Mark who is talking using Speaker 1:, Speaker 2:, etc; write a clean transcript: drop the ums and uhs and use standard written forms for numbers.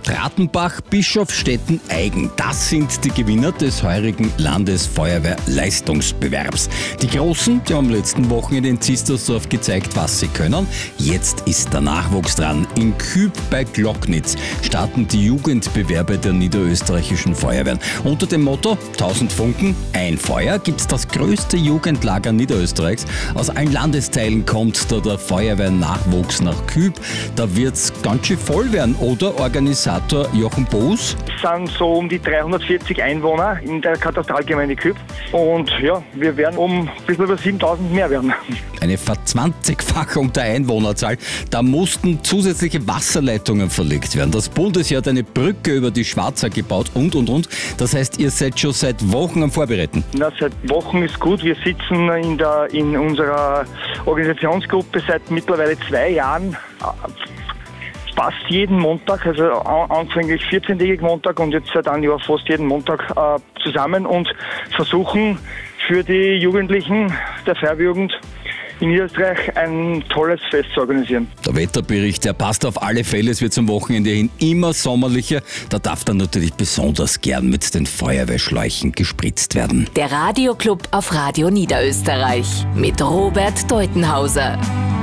Speaker 1: Ratenbach, Bischofstetten, Aigen. Das sind die Gewinner des heurigen Landesfeuerwehrleistungsbewerbs. Die Großen, die haben am letzten Wochenende in Zistersdorf gezeigt, was sie können. Jetzt ist der Nachwuchs dran. In Küb bei Glocknitz starten die Jugendbewerbe der niederösterreichischen Feuerwehren. Unter dem Motto 1000 Funken, ein Feuer gibt's das größte Jugendlager Niederösterreichs. Aus allen Landesteilen kommt da der Feuerwehrnachwuchs nach Küb. Da wird's ganz schön voll werden, oder Organisator Jochen Boos?
Speaker 2: Es sind so um die 340 Einwohner in der Katastralgemeinde Küb. Und ja, wir werden um ein bisschen über 7000 mehr werden.
Speaker 1: Eine Verzwanzigfachung der Einwohnerzahl. Da mussten zusätzliche Wasserleitungen verlegt werden. Das Bundesheer hat eine Brücke über die Schwarza gebaut und. Das heißt, ihr seid schon seit Wochen am Vorbereiten.
Speaker 2: Na, seit Wochen ist gut. Wir sitzen in unserer Organisationsgruppe seit mittlerweile 2 Jahren. Fast jeden Montag, also anfänglich 14-tägig Montag und jetzt seit einem Jahr fast jeden Montag zusammen und versuchen für die Jugendlichen der Feuerwehrjugend in Niederösterreich ein tolles Fest zu organisieren.
Speaker 1: Der Wetterbericht, der passt auf alle Fälle. Es wird zum Wochenende hin immer sommerlicher. Da darf dann natürlich besonders gern mit den Feuerwehrschläuchen gespritzt werden.
Speaker 3: Der Radioclub auf Radio Niederösterreich mit Robert Deutenhauser.